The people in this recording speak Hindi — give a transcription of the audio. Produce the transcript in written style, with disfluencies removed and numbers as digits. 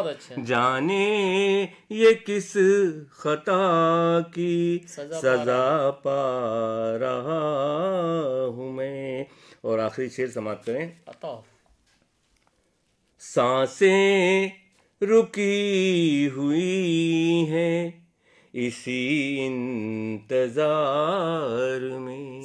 बहुत अच्छा। जाने ये किस खता की सजा पा रहा हूँ मैं। और आखिरी शेर समाप्त करें। बताओ। सांसें रुकी हुई हैं इसी इंतजार में।